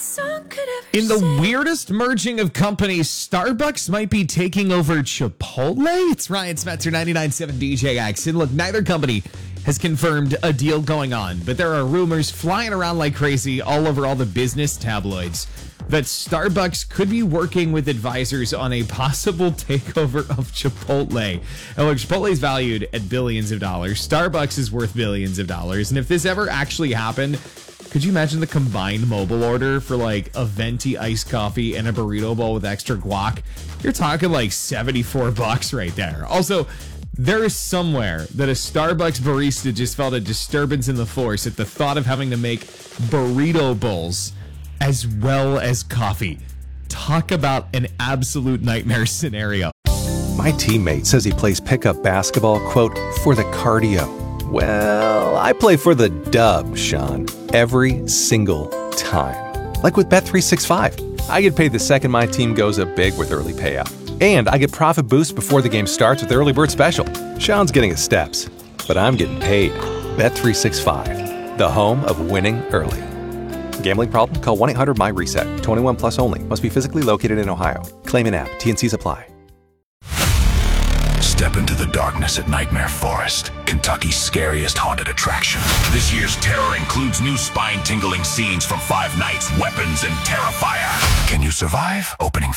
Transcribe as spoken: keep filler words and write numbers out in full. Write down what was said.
song could ever In the say. weirdest merging of companies, Starbucks might be taking over Chipotle. It's Ryan Spencer, ninety-nine point seven D J X. And look, neither company has confirmed a deal going on, but there are rumors flying around like crazy all over all the business tabloids that Starbucks could be working with advisors on a possible takeover of Chipotle. And look, Chipotle is valued at billions of dollars. Starbucks is worth billions of dollars. And if this ever actually happened, could you imagine the combined mobile order for like a venti iced coffee and a burrito bowl with extra guac? You're talking like seventy-four bucks right there. Also, there is somewhere that a Starbucks barista just felt a disturbance in the force at the thought of having to make burrito bowls as well as coffee. Talk about an absolute nightmare scenario. My teammate says he plays pickup basketball, quote, for the cardio. Well, I play for the dub, Sean, every single time. Like with Bet three sixty-five. I get paid the second my team goes up big with early payout. And I get profit boosts before the game starts with Early Bird Special. Sean's getting his steps, but I'm getting paid. Bet three sixty-five, the home of winning early. Gambling problem? Call one eight hundred my reset. twenty-one plus only. Must be physically located in Ohio. Claim in app. T N Cs apply. Step into the darkness at Nightmare Forest, Kentucky's scariest haunted attraction. This year's terror includes new spine-tingling scenes from Five Nights, Weapons, and Terrifier. Can you survive? Opening